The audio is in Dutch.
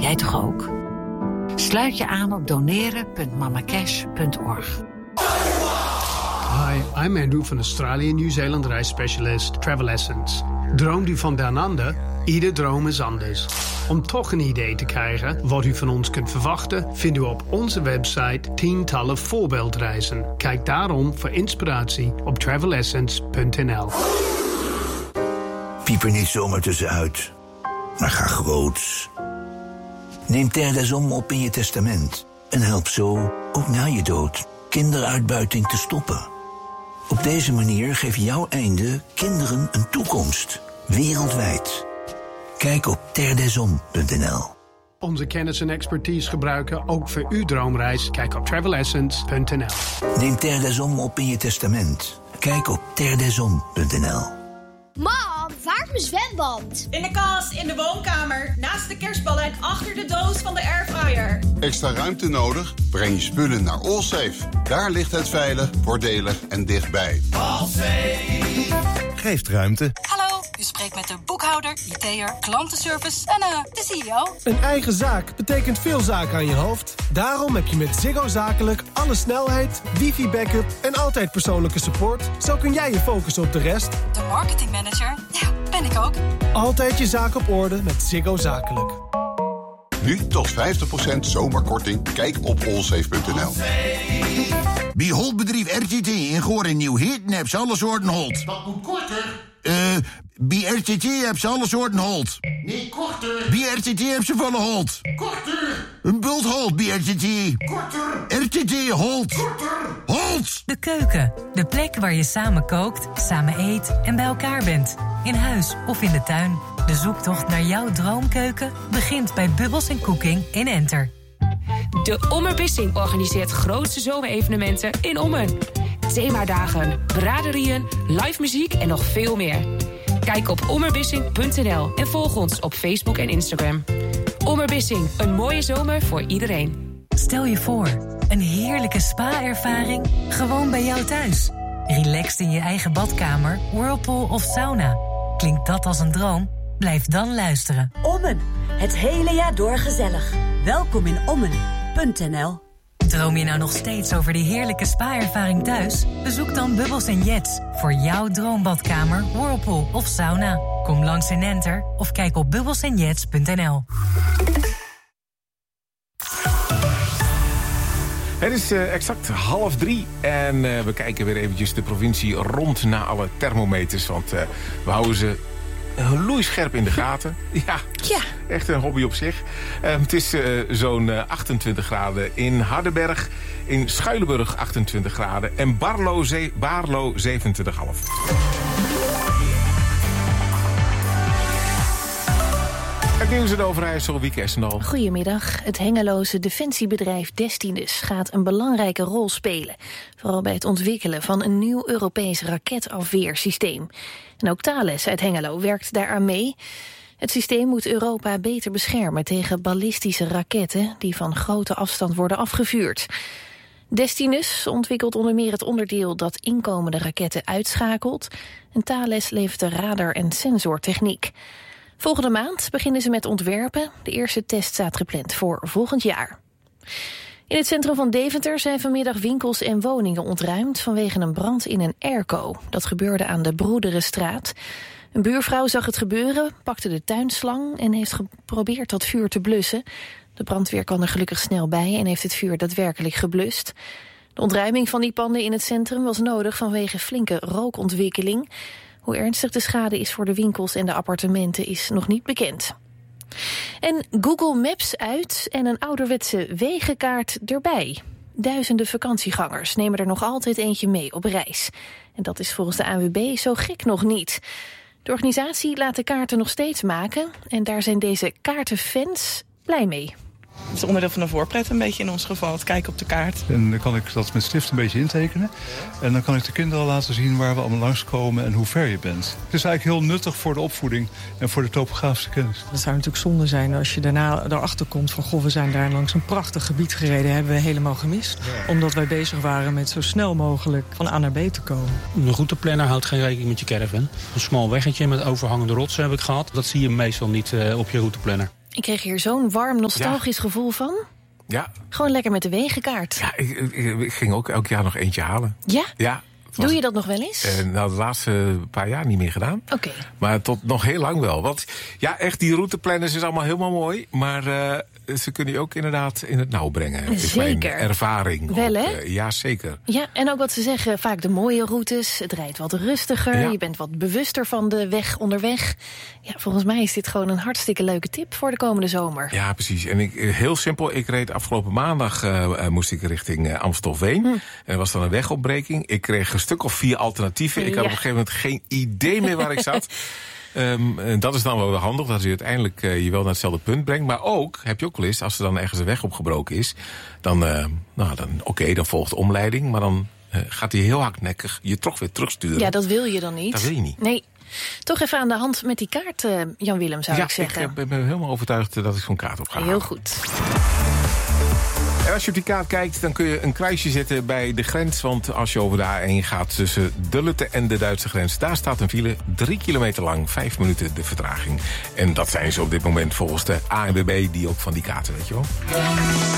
Jij toch ook? Sluit je aan op doneren.mamacash.org. Hi, I'm Andrew van Australië Nieuw-Zeeland reisspecialist Travel Essence. Droomt u van down under? Ieder droom is anders. Om toch een idee te krijgen wat u van ons kunt verwachten, vindt u op onze website tientallen voorbeeldreizen. Kijk daarom voor inspiratie op travelessence.nl. Piep er niet zomaar tussenuit, maar ga groots. Neem Terre des Hommes op in je testament en help zo, ook na je dood, kinderuitbuiting te stoppen. Op deze manier geeft jouw einde kinderen een toekomst, wereldwijd. Kijk op terredeshommes.nl. Onze kennis en expertise gebruiken ook voor uw droomreis. Kijk op travelessence.nl. Neem Terre des Hommes op in je testament. Kijk op terredeshommes.nl. Mam, waar is mijn zwembad? In de kast, in de woonkamer, naast de kerstballen en achter de doos van de airfryer. Extra ruimte nodig? Breng je spullen naar Allsafe. Daar ligt het veilig, voordelig en dichtbij. Allsafe geeft ruimte. Hallo, u spreekt met de boekhouder, IT'er, klantenservice en de CEO. Een eigen zaak betekent veel zaken aan je hoofd. Daarom heb je met Ziggo Zakelijk alle snelheid, wifi-backup en altijd persoonlijke support. Zo kun jij je focussen op de rest. De marketingmanager, ja, ben ik ook. Altijd je zaak op orde met Ziggo Zakelijk. Nu tot 50% zomerkorting. Kijk op allsafe.nl. Bij Holtbedrijf RTT in Goor en Nieuw-Hitten heb ze alle soorten holt. Wat moet korter? Bij RTT heb ze alle soorten holt. Nee, korter. Bij RTT heb ze volle holt. Korter. Een bult holt bij RTT. Korter. RTT holt. Korter. Holt. De keuken. De plek waar je samen kookt, samen eet en bij elkaar bent. In huis of in de tuin. De zoektocht naar jouw droomkeuken begint bij Bubbles & Cooking in Enter. De Ommerbissing organiseert grootste zomerevenementen in Ommen. Themadagen, braderieën, live muziek en nog veel meer. Kijk op ommerbissing.nl en volg ons op Facebook en Instagram. Ommerbissing, een mooie zomer voor iedereen. Stel je voor, een heerlijke spa-ervaring gewoon bij jou thuis. Relaxed in je eigen badkamer, whirlpool of sauna. Klinkt dat als een droom? Blijf dan luisteren. Ommen, het hele jaar door gezellig. Welkom in Ommen.nl. Droom je nou nog steeds over die heerlijke spa-ervaring thuis? Bezoek dan Bubbles & Jets voor jouw droombadkamer, whirlpool of sauna. Kom langs in Enter of kijk op bubbelsandjets.nl. Het is exact 2:30 en we kijken weer eventjes de provincie rond naar alle thermometers. Want we houden ze loeischerp in de gaten. Ja, echt een hobby op zich. Het is zo'n 28 graden in Hardenberg. In Schuilenburg 28 graden. En Baarlo 27,5. Het nieuws in Overijssel, Wieke Essendal. Goedemiddag. Het Hengeloze defensiebedrijf Destinus gaat een belangrijke rol spelen. Vooral bij het ontwikkelen van een nieuw Europees raketafweersysteem. En ook Thales uit Hengelo werkt daaraan mee. Het systeem moet Europa beter beschermen tegen ballistische raketten die van grote afstand worden afgevuurd. Destinus ontwikkelt onder meer het onderdeel dat inkomende raketten uitschakelt. En Thales levert de radar- en sensortechniek. Volgende maand beginnen ze met ontwerpen. De eerste test staat gepland voor volgend jaar. In het centrum van Deventer zijn vanmiddag winkels en woningen ontruimd vanwege een brand in een airco. Dat gebeurde aan de Broederenstraat. Een buurvrouw zag het gebeuren, pakte de tuinslang en heeft geprobeerd dat vuur te blussen. De brandweer kwam er gelukkig snel bij en heeft het vuur daadwerkelijk geblust. De ontruiming van die panden in het centrum was nodig vanwege flinke rookontwikkeling. Hoe ernstig de schade is voor de winkels en de appartementen is nog niet bekend. En Google Maps uit en een ouderwetse wegenkaart erbij. Duizenden vakantiegangers nemen er nog altijd eentje mee op reis. En dat is volgens de ANWB zo gek nog niet. De organisatie laat de kaarten nog steeds maken en daar zijn deze kaartenfans blij mee. Het is onderdeel van de voorpret een beetje in ons geval, het kijken op de kaart. En dan kan ik dat met stift een beetje intekenen. En dan kan ik de kinderen laten zien waar we allemaal langskomen en hoe ver je bent. Het is eigenlijk heel nuttig voor de opvoeding en voor de topografische kennis. Het zou natuurlijk zonde zijn als je daarna erachter komt van goh, we zijn daar langs een prachtig gebied gereden, hebben we helemaal gemist. Ja. Omdat wij bezig waren met zo snel mogelijk van A naar B te komen. Een routeplanner houdt geen rekening met je caravan. Een smal weggetje met overhangende rotsen heb ik gehad. Dat zie je meestal niet op je routeplanner. Ik kreeg hier zo'n warm, nostalgisch gevoel van. Ja. Gewoon lekker met de wegenkaart. Ja, ik ging ook elk jaar nog eentje halen. Ja? Ja. Doe je dat nog wel eens? De laatste paar jaar niet meer gedaan. Oké. Maar tot nog heel lang wel. Want ja, echt, die routeplanners is allemaal helemaal mooi. Maar ze kunnen je ook inderdaad in het nauw brengen. Zeker. Is mijn ervaring. Wel, hè? Ja, zeker. Ja, en ook wat ze zeggen, vaak de mooie routes. Het rijdt wat rustiger. Ja. Je bent wat bewuster van de weg onderweg. Ja, volgens mij is dit gewoon een hartstikke leuke tip voor de komende zomer. Ja, precies. En heel simpel, ik reed afgelopen maandag moest ik richting Amstelveen. En er was dan een wegopbreking. Ik kreeg een stuk of 4 alternatieven. Ik had op een gegeven moment geen idee meer waar ik zat. Dat is dan wel handig, dat je uiteindelijk je wel naar hetzelfde punt brengt. Maar ook, heb je ook wel eens, als er dan ergens een weg opgebroken is, dan volgt de omleiding. Maar dan gaat hij heel hardnekkig je toch weer terugsturen. Ja, dat wil je dan niet. Dat wil je niet. Nee. Toch even aan de hand met die kaart, Jan-Willem, zou ik zeggen. Ja, ik ben helemaal overtuigd dat ik zo'n kaart op ga halen. Heel goed. En als je op die kaart kijkt, dan kun je een kruisje zetten bij de grens. Want als je over de A1 gaat tussen Duluth en de Duitse grens, daar staat een file 3 kilometer lang, 5 minuten de vertraging. En dat zijn ze op dit moment volgens de ANWB, die ook van die kaarten, weet je wel.